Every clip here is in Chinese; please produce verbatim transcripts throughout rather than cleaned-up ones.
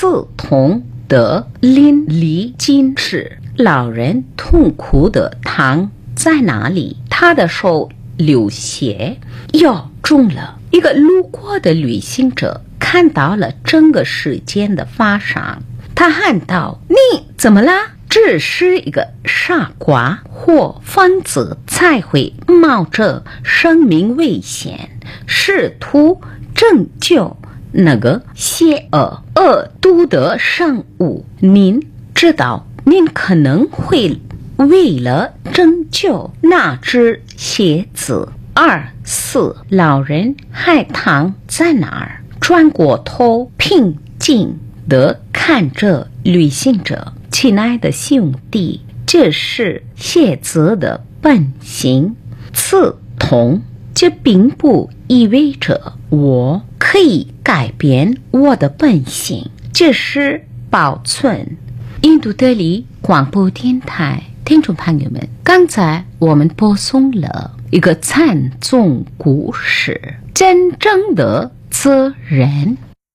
刺痛的淋漓尽致。老人痛苦的躺在那里，他的手流血，腰中了。一个路过的旅行者看到了整个事件的发生，他喊道：你怎么啦？只是一个傻瓜或疯子才会冒着生命危险试图拯救那个邪恶恶毒的生物。您知道您可能会为了拯救那只蝎子而死。老人还躺在那儿，转过头平静地看着旅行者。亲爱的兄弟，这是蝎子的本性。刺痛，这并不意味着我可以改变我的本性，这是保存。印度德里广播电台听众朋友们，刚才我们播送了一个惨重故事，真正的责任。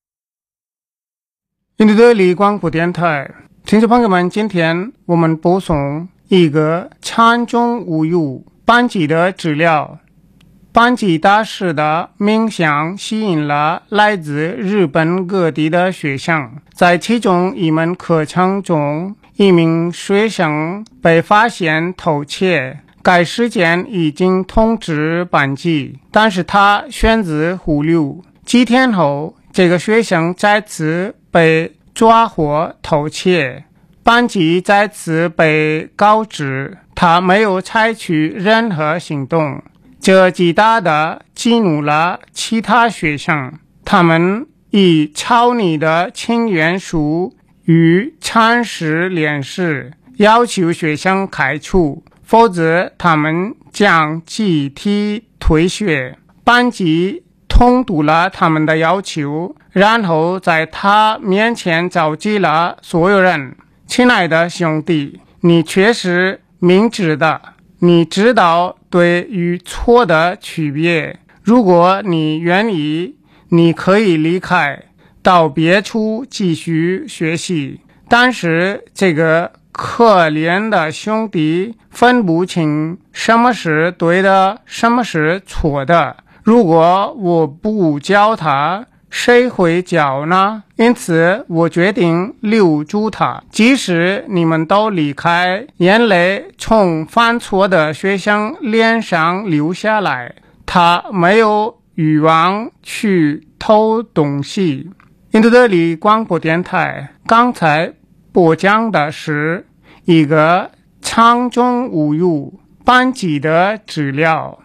印度德里广播电台听众朋友们，今天我们播送一个惨重无忧班级的治疗。班级大师的冥想吸引了来自日本各地的学生，在其中一门课程中，一名学生被发现偷窃，该事件已经通知班级，但是他选择忽略。几天后，这个学生再次被抓获偷窃，班级再次被告知他没有采取任何行动，这极大地激怒了其他学生，他们以抄你的请愿书与惨事联系，要求学生开除，否则他们将集体退学。班级通读了他们的要求，然后在他面前召集了所有人。亲爱的兄弟，你确实明智的，你知道对与错的区别。如果你愿意，你可以离开，到别处继续学习。但是这个可怜的兄弟分不清什么是对的，什么是错的。如果我不教他，谁会教呢？因此我决定留住他，即使你们都离开。眼泪从犯错的学生脸上流下来，他没有欲望去偷东西。印度德里广播电台刚才播讲的是一个惨重无忧班级的治疗。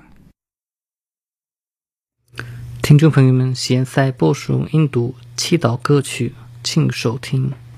听众朋友们，现在播送印度祈祷歌曲，请收听。